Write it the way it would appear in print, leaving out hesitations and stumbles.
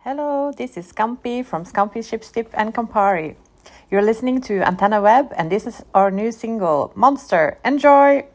Hello, this is Scampi from Scampi Shipstip and Campari. You're listening to Antenna Web and this is our new single, Monster. Enjoy!